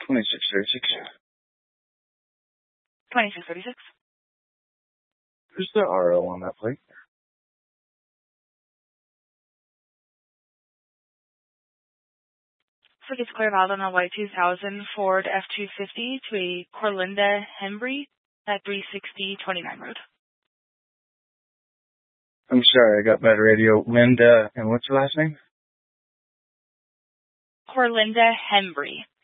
2636. 2636. Who's the RO on that plate? So it's cleared out on a white 2000 Ford F-250 to a Corlinda Hembry at 360 29 Road. I'm sorry, I got bad radio. Linda, and what's your last name? Corlinda Hembry.